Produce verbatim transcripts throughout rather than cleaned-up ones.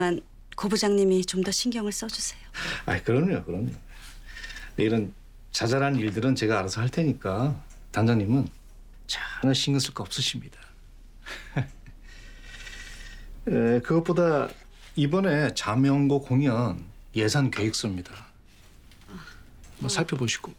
고 부장님이 좀 더 신경을 써주세요. 아, 그럼요, 그럼요. 이런 자잘한 일들은 제가 알아서 할 테니까 단장님은 전혀 신경 쓸 거 없으십니다. 에, 그것보다 이번에 자명고 공연 예산 계획서입니다. 뭐 살펴보시고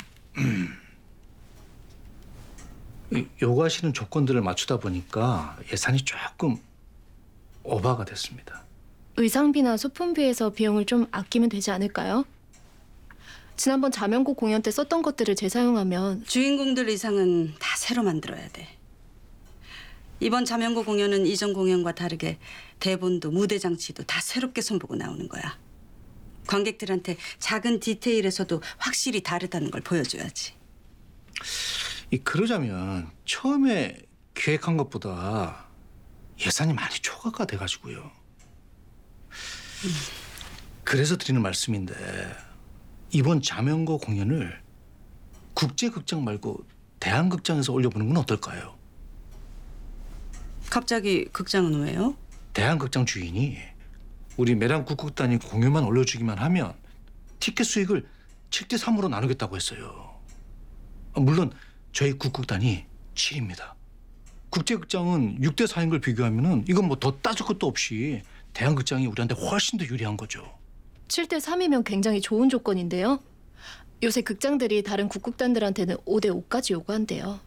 이- 요구하시는 조건들을 맞추다 보니까 예산이 조금 오버가 됐습니다. 의상비나 소품비에서 비용을 좀 아끼면 되지 않을까요? 지난번 자명고 공연 때 썼던 것들을 재사용하면 주인공들 의상은 다 새로 만들어야 돼. 이번 자명고 공연은 이전 공연과 다르게 대본도 무대 장치도 다 새롭게 손보고 나오는 거야. 관객들한테 작은 디테일에서도 확실히 다르다는 걸 보여줘야지. 이 그러자면 처음에 기획한 것보다 예산이 많이 초과가 돼가지고요. 그래서 드리는 말씀인데 이번 자명고 공연을 국제극장 말고 대한극장에서 올려보는 건 어떨까요? 갑자기 극장은 왜요? 대한극장 주인이 우리 매랑 국극단이 공연만 올려주기만 하면 티켓 수익을 칠 대 삼으로 나누겠다고 했어요. 물론 저희 국극단이 칠입니다. 국제극장은 육 대 사인 걸 비교하면은 이건 뭐 더 따질 것도 없이 대한극장이 우리한테 훨씬 더 유리한 거죠. 칠 대 삼이면 굉장히 좋은 조건인데요. 요새 극장들이 다른 국극단들한테는 오 대 오까지 요구한대요.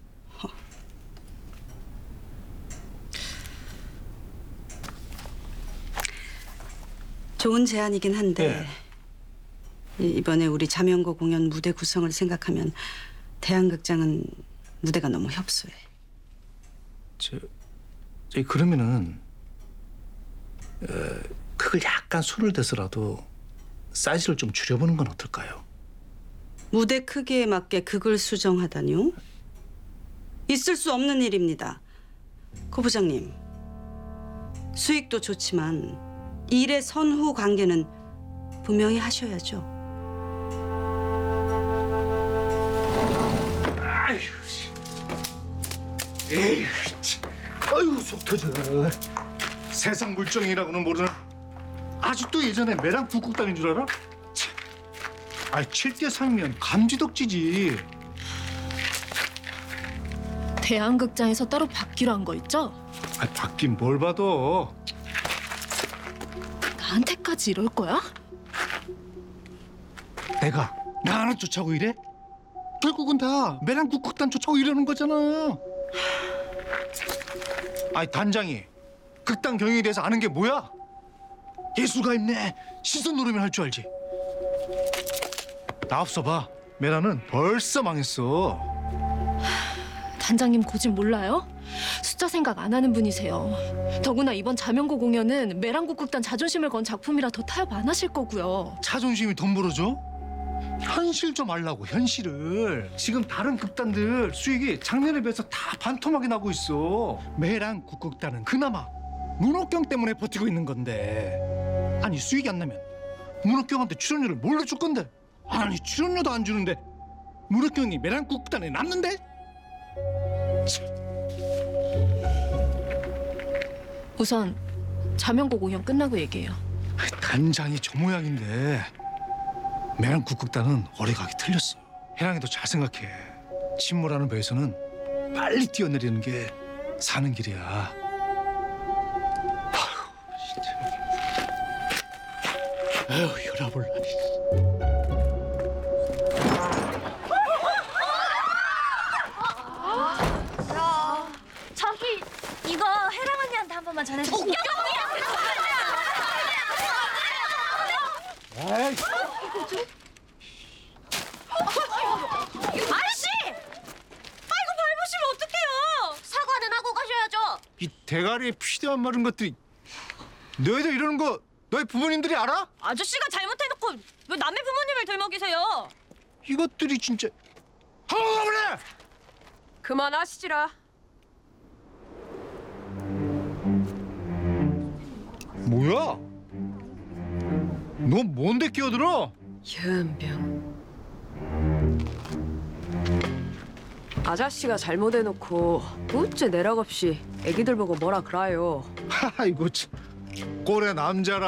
좋은 제안이긴 한데 이- 이번에 우리 자명고 공연 무대 구성을 생각하면 대한극장은 무대가 너무 협소해. 저, 저 그러면은 어, 그걸 약간 손을 대서라도 사이즈를 좀 줄여보는 건 어떨까요? 무대 크기에 맞게 극을 수정하다니요? 있을 수 없는 일입니다. 고 부장님, 수익도 좋지만 일의 선후 관계는 분명히 하셔야죠. 아휴, 에이, 아유 속 터져. 세상 물정이라고는 모르는 아직도 예전에 매랑 북극단인 줄 알아? 참. 아이 칠 대 삼이면 감지덕지지. 대한극장에서 따로 받기로 한 거 있죠? 아 받긴 뭘 받아. 나한테까지 이럴 거야? 내가 나 하나 쫓아오고 이래? 결국은 다 매랑 국극단 쫓아오고 이러는 거잖아. 아이 단장이 극단 경영에 대해서 아는 게 뭐야? 예술가 있네. 시선 노름을 할 줄 알지. 나 없어 봐. 메라는 벌써 망했어. 단장님 고집 몰라요? 숫자 생각 안 하는 분이세요. 더구나 이번 자명고 공연은 매랑국극단 자존심을 건 작품이라 더 타협 안 하실 거고요. 자존심이 돈 벌어줘? 현실 좀 알라고 현실을. 지금 다른 극단들 수익이 작년에 비해서 다 반토막이 나고 있어. 매랑 국극단은 그나마 문옥경 때문에 버티고 있는 건데. 아니 수익이 안 나면 문옥경한테 출연료를 뭘로 줄 건데? 아니 출연료도 안 주는데 문옥경이 매랑 국극단에 남는데? 우선 자명고 공연 끝나고 얘기해요. 단장이 저 모양인데 매랑 국극단은 어리가기 틀렸어. 해랑이도 잘 생각해. 침몰하는 배에서는 빨리 뛰어내리는 게 사는 길이야. 아휴 진짜. 아휴 혈압을. 저기 이거 혜랑 언니한테 한 번만 전해주세요. 아이. 아저씨! 아이고 밟으시면 어떡해요? 사과는 하고 가셔야죠. 이 대가리에 피대만 마른 것들이. 너희들 이러는 거 너희 부모님들이 알아? 아저씨가 잘못해놓고 왜 남의 부모님을 들먹이세요? 이것들이 진짜. 하고 그래. 그만하시지라. 뭐야? 너 뭔데 끼어들어? 현병. 아저씨가 잘못해놓고 어째 내락 없이 애기들 보고 뭐라 그래요. 아이고 참. 꼴의 남자라.